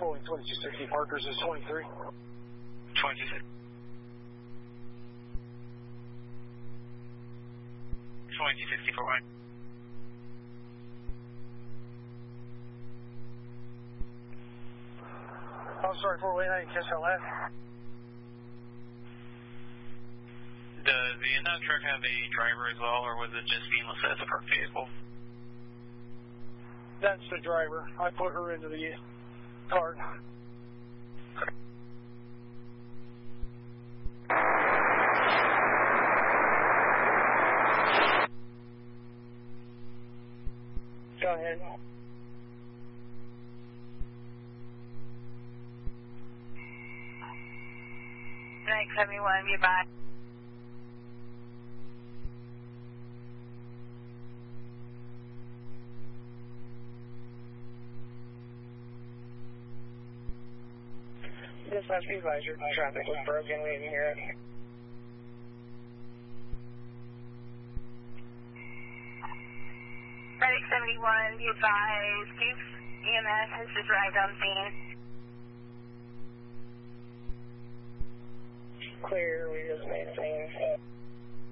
Boeing 2260 Parkers is 23. 2260. 2260 for one. I'm sorry, Fort Wayne, I didn't catch that last. Does the inbound truck have a driver as well, or was it just being listed as a parked vehicle? That's the driver. I put her into the cart. Go ahead. Thanks, 71, be back. Dispatch, be advised, your traffic was broken, we didn't hear it. Medic 71, be advised, Dukes EMS has just arrived on scene. Clear.